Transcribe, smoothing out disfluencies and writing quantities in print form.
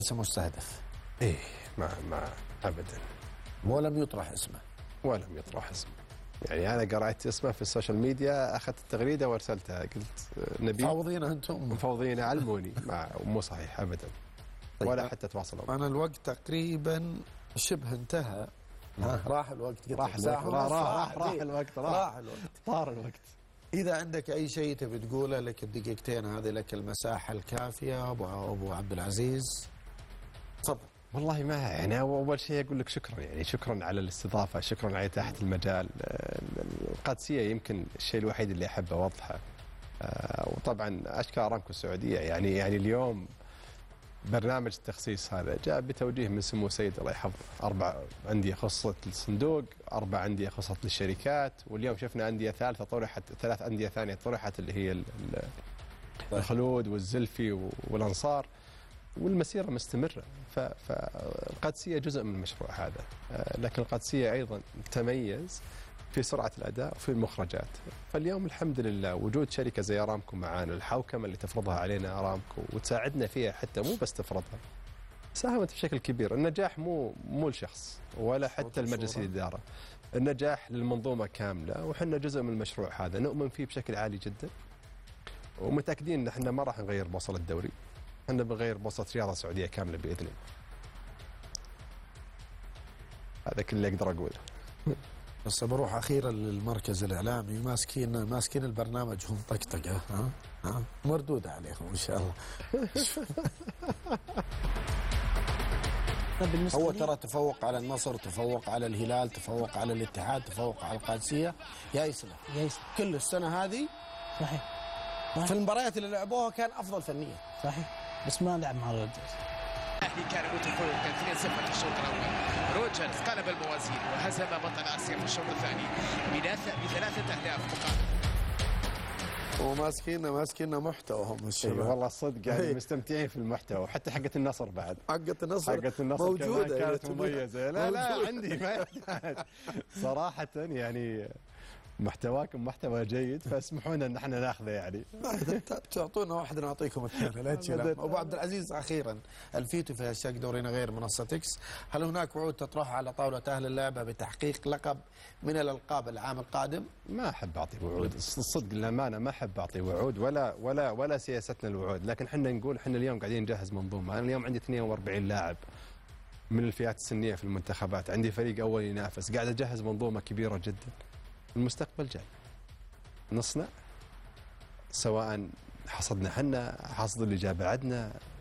مستهدف. ايه ما ابدا. ولم يطرح اسمه. ولم يطرح اسمه. يعني انا قرأت اسمه في السوشيال ميديا، اخذت التغريده وارسلتها، قلت نبيل مفوضين انتم؟ مفوضين، علموني. مو صحيح ابدا. طيب. ولا حتى تواصلوا. انا الوقت تقريبا شبه انتهى. راح الوقت. راح الوقت. طار الوقت. إذا عندك أي شيء تبي تقوله، لك الدقيقتين هذه، لك المساحة الكافية أبو عبد العزيز، تفضل. والله ما يعني أول شيء أقول لك شكرا، يعني شكرا على الاستضافة، شكرا على إتاحة المجال. القادسية يمكن الشيء الوحيد اللي أحب أوضحه، وطبعا أشكر أرامكو السعودية. يعني اليوم برنامج التخصيص هذا جاء بتوجيه من سمو السيد الله يحفظه. 4 أندية خصت للصندوق، 4 أندية خصت للشركات، واليوم شفنا أندية ثالثة طرحت، 3 أندية ثانية طرحت، اللي هي الخلود والزلفي والأنصار، والمسيرة مستمرة. فالقادسية جزء من المشروع هذا، لكن القادسية أيضا تميز في سرعة الأداء وفي المخرجات. فاليوم الحمد لله وجود شركة زي أرامكو معانا، الحوكمة اللي تفرضها علينا أرامكو وتساعدنا فيها، حتى مو بس تفرضها، ساهمت بشكل كبير. النجاح مو الشخص ولا حتى المجلس الإدارة، النجاح للمنظومة كاملة، وحنا جزء من المشروع هذا، نؤمن فيه بشكل عالي جدا، ومتأكدين أن احنا ما راح نغير بوصلة الدوري، احنا بنغير بوصلة رياضة سعودية كاملة بإذن الله. هذا كل اللي أقدر أقوله. بس بروح أخيرا للمركز الإعلامي، ماسكين البرنامج هم طقطقة، مردودة عليهم إن شاء الله. هو ترى تفوق على النصر، تفوق على الهلال، تفوق على الاتحاد، تفوق على القادسية، يا يسلم كل السنة هذه. صحيح. في المباريات اللي لعبوها كان أفضل فنيا. صحيح، بس ما لعب مع روجرز. الاهلي كان متفوقا 2-0 في الشوط الاول. روجرز قلب الموازين وهزم بطل اسيا في الشوط الثاني ب3 أهداف مقابل. وماسكين محتوى هم الشباب. والله الصدق يعني مستمتعين في المحتوى، وحتى حقة النصر بعد. حقة النصر موجودة، كانت مميزة. لا عندي ما يحتاج صراحة، يعني محتواكم محتوى جيد، فاسمحوا لنا ان احنا ناخذه. يعني تعطونا واحد نعطيكم الثاني. لا تشيل. ابو عبد العزيز، اخيرا الفيتو في هاشتاج دورينا غير منصة اكس، هل هناك وعود تطرحها على طاولة اهل اللعبة بتحقيق لقب من الالقاب العام القادم؟ ما احب اعطي وعود، الصدق للامانه ما احب اعطي وعود، ولا سياستنا الوعود، لكن احنا نقول احنا اليوم قاعدين نجهز منظومه. انا اليوم عندي 42 لاعب من الفئات السنيه في المنتخبات، عندي فريق اول ينافس، قاعد اجهز منظومه كبيره جدا. المستقبل جاي، نصنع، سواء حصدنا حنا، حصد اللي جاء بعدنا،